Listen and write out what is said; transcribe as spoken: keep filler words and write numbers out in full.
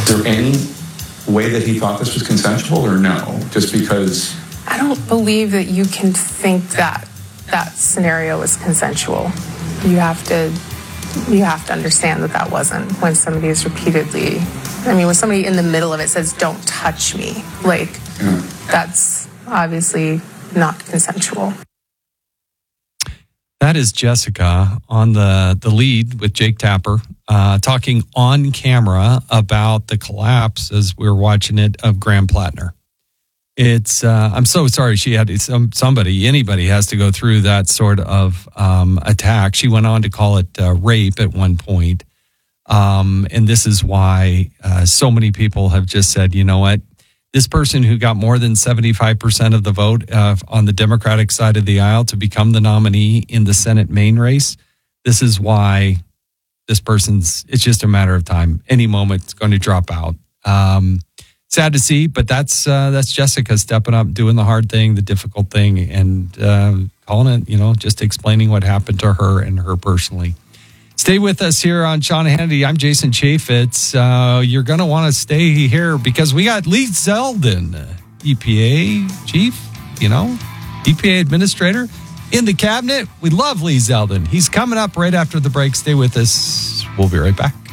there any way that he thought this was consensual or no? Just because... I don't believe that you can think that that scenario was consensual. You have to, you have to understand that that wasn't. When somebody is repeatedly, I mean, when somebody in the middle of it says, "Don't touch me," like, yeah. That's obviously not consensual. That is Jessica on the, the lead with Jake Tapper, uh, talking on camera about the collapse as we were watching it of Graham Plattner. It's, uh, I'm so sorry she had some, somebody, anybody has to go through that sort of um, attack. She went on to call it uh, rape at one point. Um, and this is why uh, so many people have just said, you know what, this person who got more than seventy-five percent of the vote uh, on the Democratic side of the aisle to become the nominee in the Senate main race, this is why this person's, it's just a matter of time. Any moment it's going to drop out. Um, Sad to see, but that's uh, that's Jessica stepping up, doing the hard thing, the difficult thing, and uh, calling it, you know, just explaining what happened to her and her personally. Stay with us here on Sean Hannity. I'm Jason Chaffetz. Uh, you're going to want to stay here because we got Lee Zeldin, E P A chief, you know, E P A administrator in the cabinet. We love Lee Zeldin. He's coming up right after the break. Stay with us. We'll be right back.